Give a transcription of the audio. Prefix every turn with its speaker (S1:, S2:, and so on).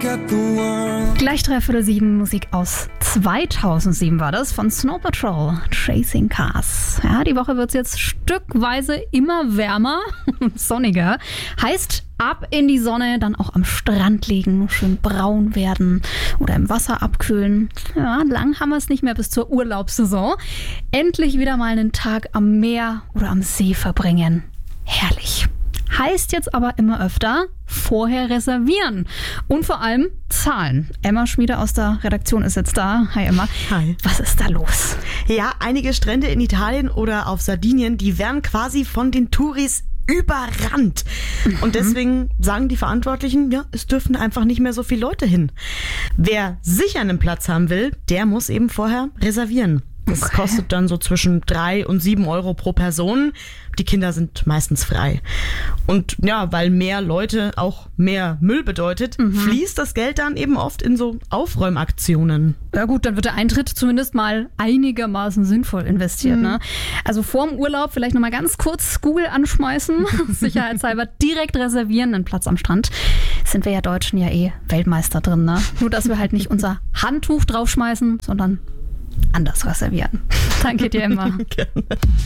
S1: Gleich 6:45 Musik aus 2007 war das, von Snow Patrol, Chasing Cars. Ja, die Woche wird es jetzt stückweise immer wärmer und sonniger. Heißt, ab in die Sonne, dann auch am Strand liegen, schön braun werden oder im Wasser abkühlen. Ja, lang haben wir es nicht mehr bis zur Urlaubssaison. Endlich wieder mal einen Tag am Meer oder am See verbringen. Herrlich. Heißt jetzt aber immer öfter, vorher reservieren und vor allem zahlen. Emma Schmiede aus der Redaktion ist jetzt da. Hi Emma.
S2: Hi.
S1: Was ist da los?
S2: Ja, einige Strände in Italien oder auf Sardinien, die werden quasi von den Touris überrannt. Und deswegen sagen die Verantwortlichen, ja, es dürfen einfach nicht mehr so viele Leute hin. Wer sicher einen Platz haben will, der muss eben vorher reservieren. Das kostet dann so zwischen 3 und 7 Euro pro Person. Die Kinder sind meistens frei. Und ja, weil mehr Leute auch mehr Müll bedeutet, fließt das Geld dann eben oft in so Aufräumaktionen.
S1: Ja gut, dann wird der Eintritt zumindest mal einigermaßen sinnvoll investiert. Ne? Also vorm Urlaub vielleicht nochmal ganz kurz Google anschmeißen, sicherheitshalber direkt reservieren, einen Platz am Strand. Sind wir ja Deutschen ja eh Weltmeister drin. Ne? Nur, dass wir halt nicht unser Handtuch draufschmeißen, sondern anders reservieren. Danke dir, Emma.
S2: Gerne.